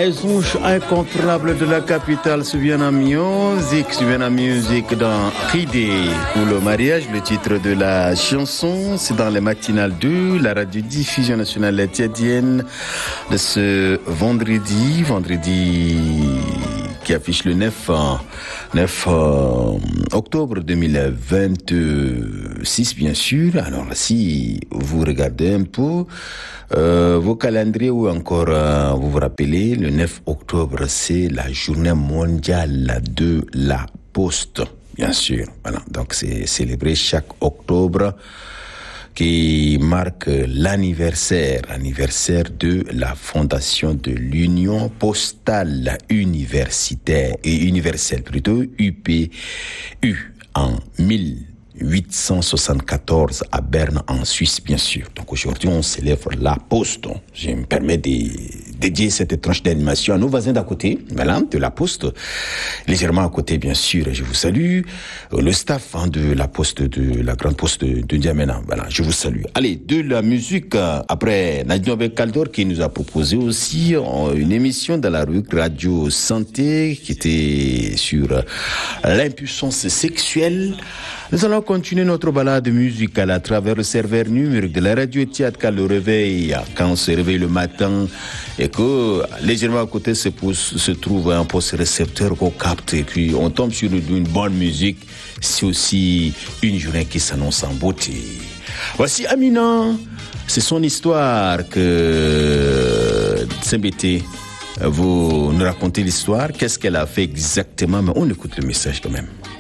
Aizouche incontournable de la capitale Souviana Music dans Ridé pour le mariage, le titre de la chanson, c'est dans les matinales de la radiodiffusion nationale étienne de ce vendredi qui affiche le 9 octobre 2026 bien sûr. Alors si vous regardez un peu vos calendriers ou encore vous vous rappelez, le 9 octobre c'est la journée mondiale de la poste, bien sûr. Voilà, donc c'est célébré chaque octobre qui marque l'anniversaire de la fondation de l'Union postale universitaire et universelle plutôt, UPU, en 1874 à Berne en Suisse, bien sûr. Donc aujourd'hui, on célèbre la Poste. Je me permets de dédier cette tranche d'animation à nos voisins d'à côté, voilà, de la Poste. Légèrement à côté, bien sûr, je vous salue. Le staff de la Poste, de la Grande Poste de N'Djamena, voilà, je vous salue. Allez, de la musique, après Nadia Bekaldor qui nous a proposé aussi une émission dans la rubrique Radio Santé qui était sur l'impuissance sexuelle. Nous allons continuer notre balade musicale à travers le serveur numérique de la radio Théâtre quand le réveil, quand on se réveille le matin et que légèrement à côté se trouve un poste récepteur qu'on capte et puis on tombe sur une bonne musique. C'est aussi une journée qui s'annonce en beauté. Voici Amina, c'est son histoire que Sembete vous nous racontez l'histoire. Qu'est-ce qu'elle a fait exactement? Mais on écoute le message quand même.